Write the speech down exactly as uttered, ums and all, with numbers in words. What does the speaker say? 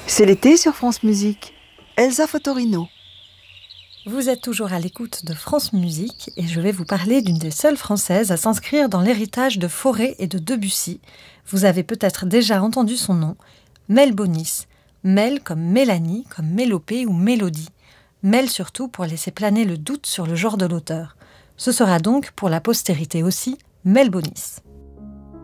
C'est l'été sur France Musique. Elsa Fotorino. Vous êtes toujours à l'écoute de France Musique et je vais vous parler d'une des seules françaises à s'inscrire dans l'héritage de Fauré et de Debussy. Vous avez peut-être déjà entendu son nom, Mel Bonis. Mel comme Mélanie, comme Mélopée ou Mélodie. Mel surtout pour laisser planer le doute sur le genre de l'auteur. Ce sera donc, pour la postérité aussi, Mel Bonis.